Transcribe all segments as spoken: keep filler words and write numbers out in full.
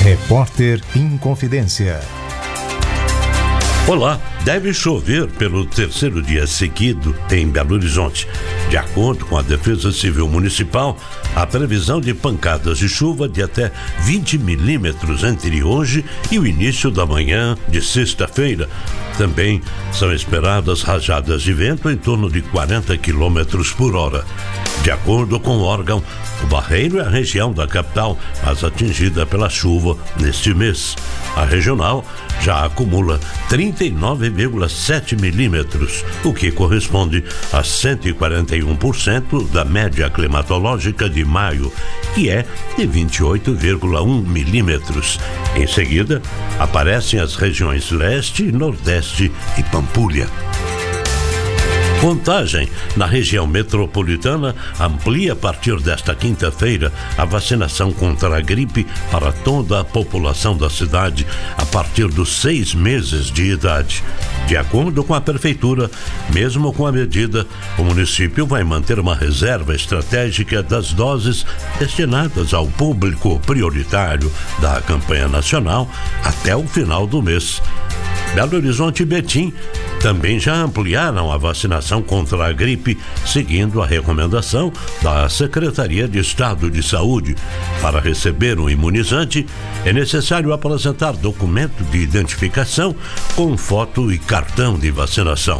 Repórter Inconfidência. Olá, deve chover pelo terceiro dia seguido em Belo Horizonte. De acordo com a Defesa Civil Municipal, a previsão de pancadas de chuva de até vinte milímetros entre hoje e o início da manhã de sexta-feira. Também são esperadas rajadas de vento em torno de quarenta quilômetros por hora. De acordo com o órgão, o Barreiro é a região da capital mais atingida pela chuva neste mês. A regional já acumula trinta e nove vírgula sete milímetros, o que corresponde a cento e quarenta e um por cento da média climatológica de maio, que é de vinte e oito vírgula um milímetros. Em seguida, aparecem as regiões leste, nordeste e Pampulha. Contagem na região metropolitana amplia a partir desta quinta-feira a vacinação contra a gripe para toda a população da cidade a partir dos seis meses de idade. De acordo com a prefeitura, mesmo com a medida, o município vai manter uma reserva estratégica das doses destinadas ao público prioritário da campanha nacional até o final do mês. Belo Horizonte e Betim também já ampliaram a vacinação contra a gripe, seguindo a recomendação da Secretaria de Estado de Saúde. Para receber um imunizante, é necessário apresentar documento de identificação com foto e cartão de vacinação.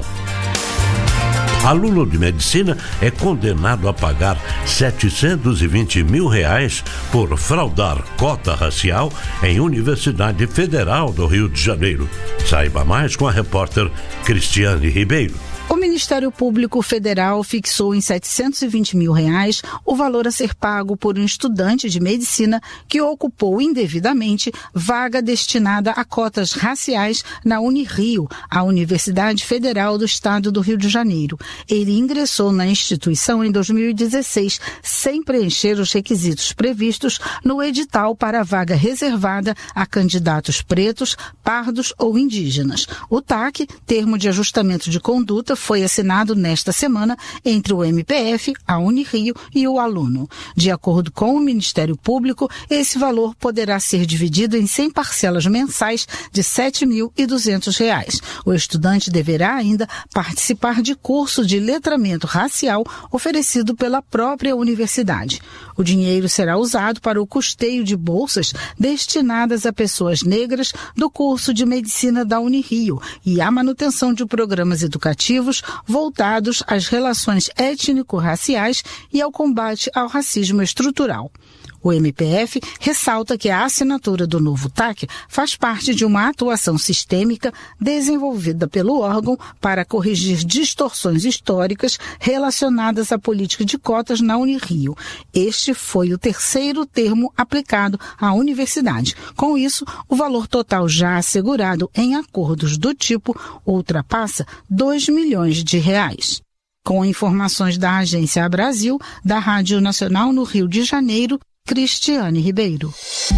Aluno de medicina é condenado a pagar setecentos e vinte mil reais por fraudar cota racial em Universidade Federal do Rio de Janeiro. Saiba mais com a repórter Cristiane Ribeiro. O Ministério Público Federal fixou em setecentos e vinte mil reais o valor a ser pago por um estudante de medicina que ocupou indevidamente vaga destinada a cotas raciais na Unirio, a Universidade Federal do Estado do Rio de Janeiro. Ele ingressou na instituição em dois mil e dezesseis, sem preencher os requisitos previstos no edital para a vaga reservada a candidatos pretos, pardos ou indígenas. O T A C, Termo de Ajustamento de Conduta, foi assinado nesta semana entre o M P F, a Unirio e o aluno. De acordo com o Ministério Público, esse valor poderá ser dividido em cem parcelas mensais de sete mil e duzentos reais. O estudante deverá ainda participar de curso de letramento racial oferecido pela própria universidade. O dinheiro será usado para o custeio de bolsas destinadas a pessoas negras do curso de medicina da Unirio e a manutenção de programas educativos voltados às relações étnico-raciais e ao combate ao racismo estrutural. O M P F ressalta que a assinatura do novo T A C faz parte de uma atuação sistêmica desenvolvida pelo órgão para corrigir distorções históricas relacionadas à política de cotas na Unirio. Este foi o terceiro termo aplicado à universidade. Com isso, o valor total já assegurado em acordos do tipo ultrapassa dois milhões de reais. Com informações da Agência Brasil, da Rádio Nacional no Rio de Janeiro, Cristiane Ribeiro.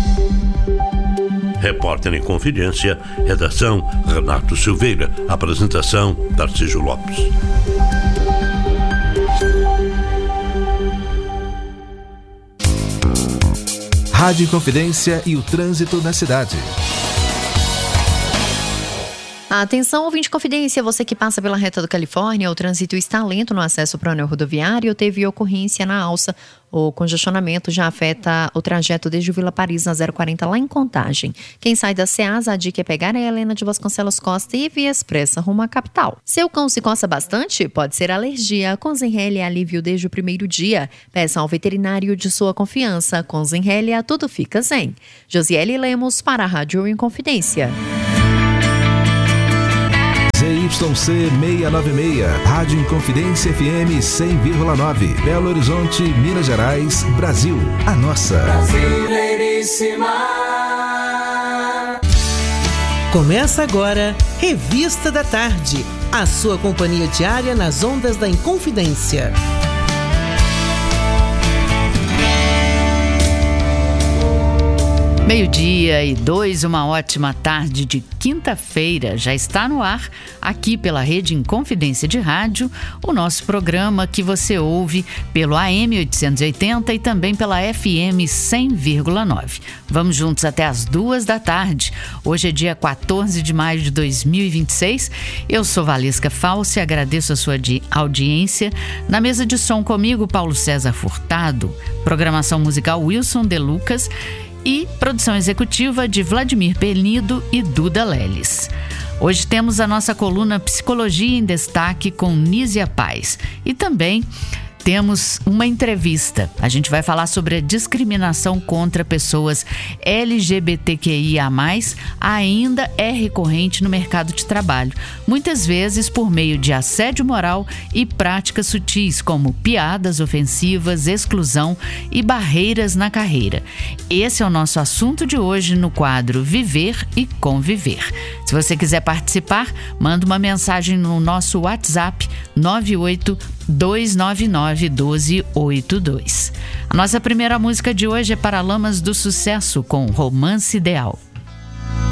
Repórter em Confidência, redação Renato Silveira, apresentação Tarcísio Lopes. Rádio Inconfidência e o trânsito na cidade. Atenção, ouvinte Confidência, você que passa pela Reta do Califórnia, o trânsito está lento no acesso para o anel rodoviário, teve ocorrência na alça. O congestionamento já afeta o trajeto desde o Vila Paris na zero quarenta lá em Contagem. Quem sai da Ceasa, a dica é pegar a Helena de Vasconcelos Costa e via expressa rumo à capital. Seu cão se coça bastante? Pode ser alergia. Com Zenrelia é alívio desde o primeiro dia. Peça ao veterinário de sua confiança. Com Zenrelia, tudo fica zen. Josiele Lemos para a Rádio Inconfidência. Z Y C seiscentos e noventa e seis, Rádio Inconfidência F M cem vírgula nove, Belo Horizonte, Minas Gerais, Brasil, a nossa. Brasileiríssima. Começa agora, Revista da Tarde, a sua companhia diária nas ondas da Inconfidência. Meio-dia e dois, uma ótima tarde de quinta-feira. Já está no ar, aqui pela Rede Inconfidência de Rádio, o nosso programa que você ouve pelo A M oitocentos e oitenta e também pela F M cem vírgula nove. Vamos juntos até as duas da tarde. Hoje é dia quatorze de maio de dois mil e vinte e seis. Eu sou Valesca Falsi, agradeço a sua audiência. Na mesa de som comigo, Paulo César Furtado. Programação musical Wilson De Lucas. E produção executiva de Vladimir Penido e Duda Leles. Hoje temos a nossa coluna Psicologia em Destaque com Nízia Paz. E também temos uma entrevista. A gente vai falar sobre a discriminação contra pessoas L G B T Q I A mais, ainda é recorrente no mercado de trabalho, muitas vezes por meio de assédio moral e práticas sutis, como piadas ofensivas, exclusão e barreiras na carreira. Esse é o nosso assunto de hoje no quadro Viver e Conviver. Se você quiser participar, manda uma mensagem no nosso WhatsApp nove oito dois nove nove um dois oito dois. A nossa primeira música de hoje é Paralamas do Sucesso com Romance Ideal.